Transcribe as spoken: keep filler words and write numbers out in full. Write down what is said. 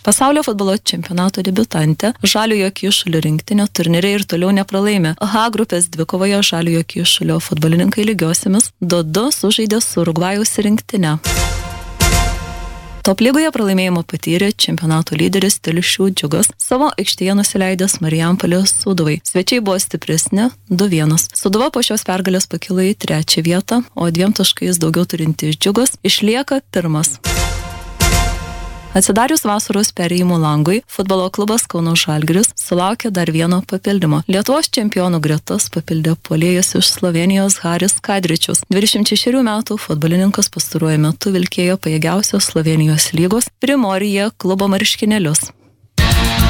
Pasaulio futbolo čempionato debiutantė Žaliojo Kyšulio rinktinio turnyre ir toliau nepralaimė. H grupės dvikovoje Žaliojo Kyšulio futbolininkai lygiosiamis du du sužaidė su Urugvajaus rinktine. Top lygoje pralaimėjimo patyrė čempionato lyderis Telšių Džiugas, savo aikštėje nusileidęs Marijampolės Sūduvai. Svečiai buvo stipresni du vienas. Sūduva po šios pergalės pakilo į trečią vietą, o dviem taškais daugiau turintis Džiugas išlieka pirmas. Atsidarius vasaros perėjimo langui, futbolo klubas Kauno Žalgiris sulaukė dar vieno papildymo. Lietuvos čempionų gretas papildė puolėjas iš Slovėnijos Haris Kadričius. dvidešimt šešerių metų futbolininkas pastaruoju metu vilkėjo pajėgiausios Slovėnijos lygos Primorije klubo marškinėlius.